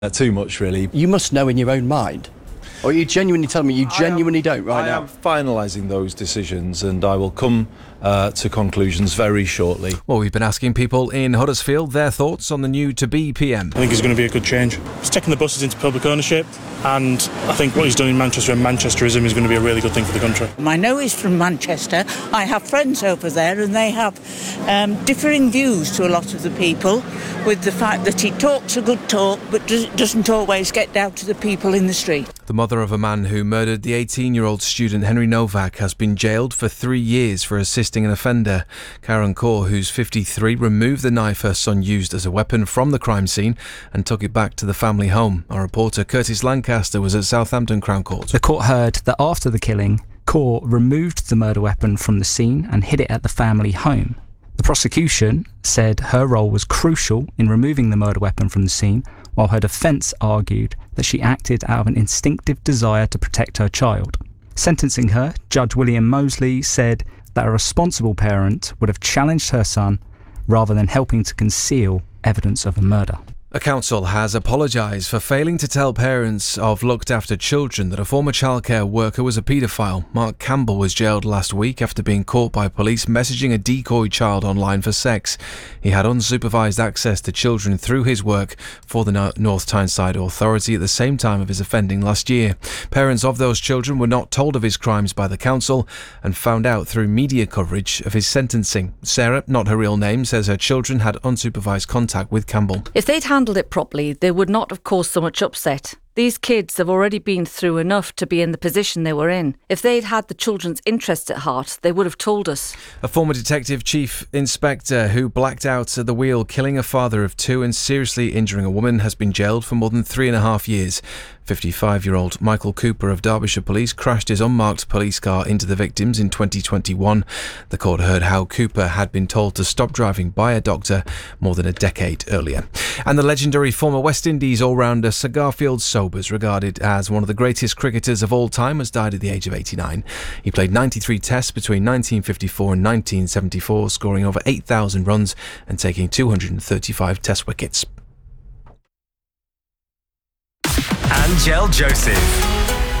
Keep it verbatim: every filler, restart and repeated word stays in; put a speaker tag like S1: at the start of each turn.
S1: Uh, too much, really.
S2: You must know in your own mind. Or are you genuinely telling me you genuinely
S1: am,
S2: don't right
S1: I
S2: now?
S1: I am finalising those decisions, and I will come uh, to conclusions very shortly.
S3: Well, we've been asking people in Huddersfield their thoughts on the new To Be P M.
S4: I think it's going to be a good change. He's taking the buses into public ownership, and I think what he's done in Manchester and Manchesterism is going to be a really good thing for the country.
S5: I know he's from Manchester. I have friends over there, and they have um, differing views to a lot of the people, with the fact that he talks a good talk but doesn't always get down to the people in the street.
S3: The mother of a man who murdered the eighteen-year-old student Henry Novak has been jailed for three years for assisting an offender. Karen Kaur, who's fifty-three, removed the knife her son used as a weapon from the crime scene and took it back to the family home. Our reporter Curtis Lancaster was at Southampton Crown Court.
S6: The court heard that after the killing, Kaur removed the murder weapon from the scene and hid it at the family home. The prosecution said her role was crucial in removing the murder weapon from the scene, while her defence argued that she acted out of an instinctive desire to protect her child. Sentencing her, Judge William Mosley said that a responsible parent would have challenged her son rather than helping to conceal evidence of a murder.
S3: A council has apologised for failing to tell parents of looked-after children that a former childcare worker was a paedophile. Mark Campbell was jailed last week after being caught by police messaging a decoy child online for sex. He had unsupervised access to children through his work for the North Tyneside Authority at the same time of his offending last year. Parents of those children were not told of his crimes by the council and found out through media coverage of his sentencing. Sarah, not her real name, says her children had unsupervised contact with Campbell.
S7: If they'd handled it properly, they would not have caused so much upset. These kids have already been through enough to be in the position they were in. If they'd had the children's interests at heart, they would have told us. A former detective chief inspector who blacked out at the wheel, killing a father of two and seriously injuring a woman, has been jailed for more than three and a half years. fifty-five-year-old Michael Cooper of Derbyshire Police crashed his unmarked police car into the victims in twenty twenty-one. The court heard how Cooper had been told to stop driving by a doctor more than a decade earlier. And the legendary former West Indies all-rounder Sir Garfield Sobers, regarded as one of the greatest cricketers of all time, has died at the age of eighty-nine. He played ninety-three tests between nineteen fifty-four and nineteen seventy-four, scoring over eight thousand runs and taking two hundred thirty-five test wickets.
S8: Angel Joseph.